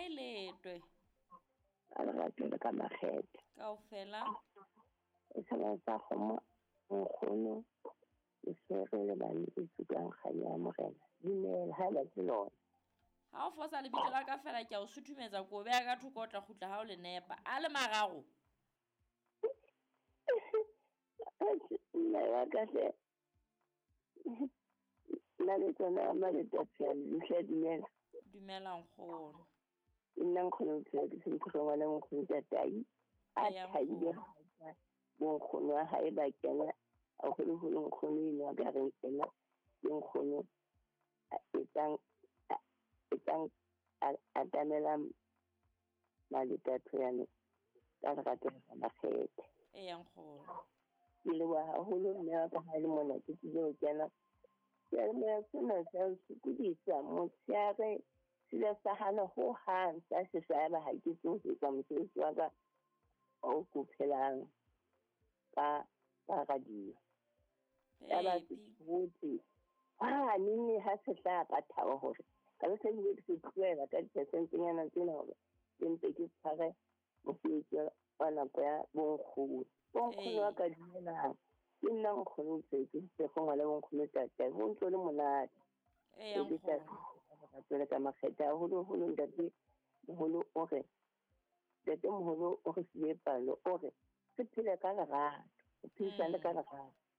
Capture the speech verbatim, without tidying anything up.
kae letwe a lerato le ka makgethe kaofela e tshwana tsa kgomo nkgono e sere le bane e tsukang kganya ya morena dumela ha la ke lona ha o fosa lebitso la ka fela ke a o suthumetsa ko beya ka thoko o tla khutla ha o le nepa a le marago nna ya ka se nna le tsona maleta tsela di hla dumela dumela nkgono nna nkgono tsela ke se nkgono ngwana nkgono tatai a thaile bo nkgono wa hae ba kena a holo holo nkgono eno a ka reng ena ke nkgono etsang etsang a tamela maleta tsena ka lerato la makgethe e yang nkgono ke le wa haholo mme wa ka ha le mona ke tsile ho kena ya le tsena sa sekudisa motshiare sile sa hana ho hang sa se sa ba ha ke tsotse ka mosebetsi wa ka o ko phelang ka ka radio ya ba tsotse ha nini ha se tla ka thawa hore ka se le ke tloela ka tsentsenyana tsena hore ke ntse ke tshware mosebetsi wa nako ya bonkgono bonkgono wa ka dumela ke nna nkgono tsetse se go ngwana bonkgono tata go ntse le monate e yang nkgono ka tsela ka makgethe a holo holo ntate moholo o re ntate moholo o re se palo o re se phele ka lerato o phedisane ka lerato